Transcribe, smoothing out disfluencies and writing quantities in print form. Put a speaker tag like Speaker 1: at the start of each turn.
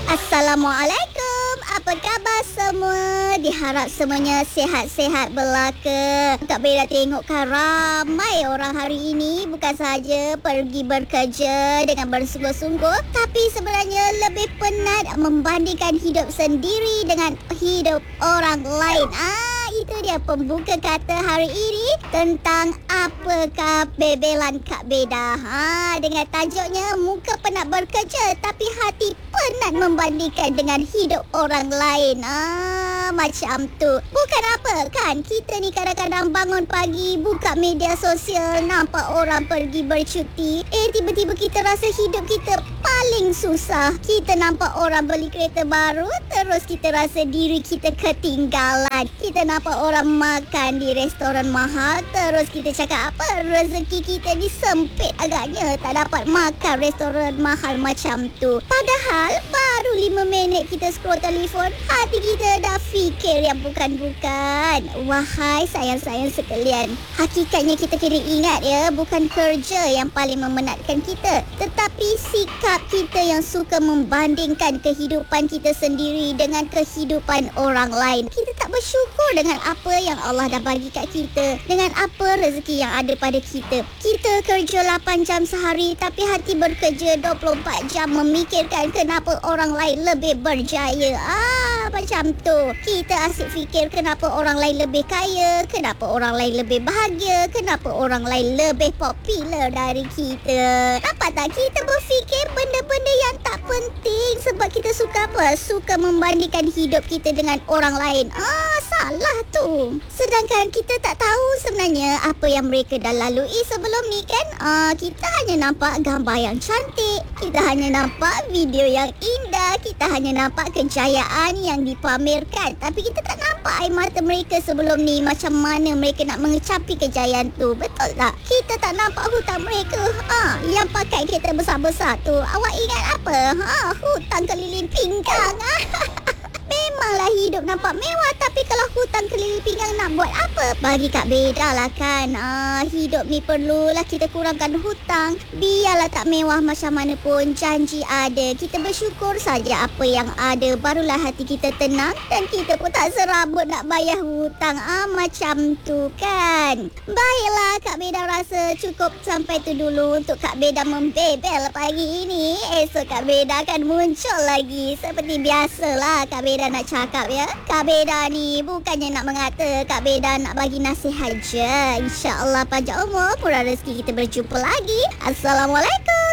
Speaker 1: Assalamualaikum. Apa khabar semua? Diharap semuanya sihat-sihat belaka. Kak Bella tengokkan ramai orang hari ini bukan sahaja pergi bekerja dengan bersungguh-sungguh, tapi sebenarnya lebih penat membandingkan hidup sendiri dengan hidup orang lain. Itu dia pembuka kata hari ini tentang apakah bebelan Kak Beda. Dengan tajuknya muka penat bekerja tapi hati penat membandingkan dengan hidup orang lain. Macam tu. Bukan apa kan, kita ni kadang-kadang bangun pagi, buka media sosial, nampak orang pergi bercuti. Tiba-tiba kita rasa hidup kita paling susah. Kita nampak orang beli kereta baru, terus kita rasa diri kita ketinggalan. Kita nampak orang makan di restoran mahal, terus kita cakap apa, rezeki kita ni sempit agaknya, tak dapat makan restoran mahal macam tu. Padahal baru 5 minit kita scroll telefon, hati kita dah fikir yang bukan-bukan. Wahai sayang-sayang sekalian, hakikatnya kita kena ingat ya, bukan kerja yang paling memenatkan kita, tetapi sikap kita yang suka membandingkan kehidupan kita sendiri dengan kehidupan orang lain. Kita tak bersyukur dengan apa yang Allah dah bagi kat kita, dengan apa rezeki yang ada pada kita. Kita kerja 8 jam sehari tapi hati bekerja 24 jam memikirkan kenapa orang lain lebih berjaya. Macam tu. Kita asyik fikir kenapa orang lain lebih kaya, kenapa orang lain lebih bahagia, kenapa orang lain lebih popular dari kita. Nampak tak? Kita berfikir benda-benda yang tak penting sebab kita suka apa? Suka membandingkan hidup kita dengan orang lain. Salah tu. Sedangkan kita tak tahu sebenarnya apa yang mereka dah lalui sebelum ni kan. Kita hanya nampak gambar yang cantik, kita hanya nampak video yang indah, kita hanya nampak kejayaan yang dipamerkan, tapi kita tak nampak air mata mereka sebelum ni, macam mana mereka nak mengecapi kejayaan tu. Betul tak? Kita tak nampak hutang mereka. Yang pakai kereta besar-besar tu, awak ingat apa? Hutang keliling pinggang. Memanglah hidup nampak mewah, tapi kalau hutang keliling pinggang nak buat apa? Bagi Kak Beda lah kan. Hidup ni perlulah kita kurangkan hutang. Biarlah tak mewah macam mana pun, janji ada. Kita bersyukur saja apa yang ada, barulah hati kita tenang dan kita pun tak serabut nak bayar hutang. Macam tu kan. Baiklah, Kak Beda rasa cukup sampai tu dulu untuk Kak Beda membebel pagi ini. Esok Kak Beda akan muncul lagi. Seperti biasalah Kak Beda nak cakap ya. Kak Beda ni bukannya nak mengata, Kak Beda nak bagi nasihat je. InsyaAllah panjang umur, murah rezeki, kita berjumpa lagi. Assalamualaikum.